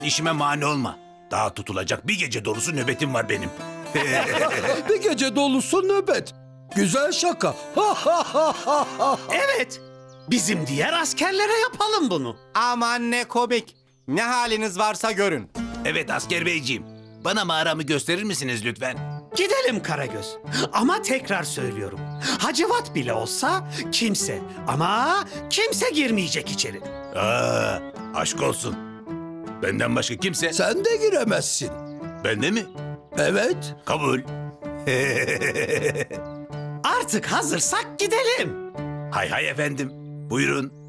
İşime mani olma. Daha tutulacak bir gece dolusu nöbetim var benim. Bir gece dolusu nöbet. Güzel şaka. Evet. Bizim diğer askerlere yapalım bunu. Aman ne komik. Ne haliniz varsa görün. Evet asker beyciğim. Bana mağaramı gösterir misiniz lütfen? Gidelim Karagöz. Ama tekrar söylüyorum. Hacivat bile olsa kimse ama kimse girmeyecek içeri. Aa, aşk olsun. Benden başka kimse... Sen de giremezsin. Bende mi? Evet. Kabul. Artık hazırsak gidelim. Hay hay efendim. Buyurun.